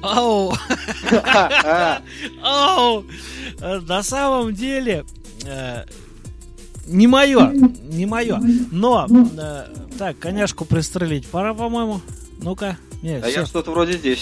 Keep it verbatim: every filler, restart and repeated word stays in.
Оу. Оу. На самом деле, не мое, не мое. Но, так, коняшку пристрелить пора, по-моему. Ну-ка. Нет, а я что-то вроде здесь.